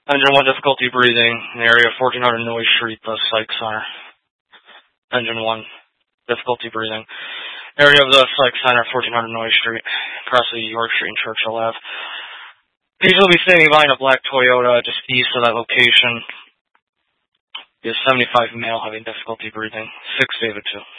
Engine 1, difficulty breathing, in the area of 1400 Noy Street, the Psych Center. Engine 1, difficulty breathing. Area of the Psych Center, 1400 Noy Street, across the York Street and Churchill Ave. These will be standing behind a black Toyota just east of that location. He is 75 male, having difficulty breathing. 6 David 2.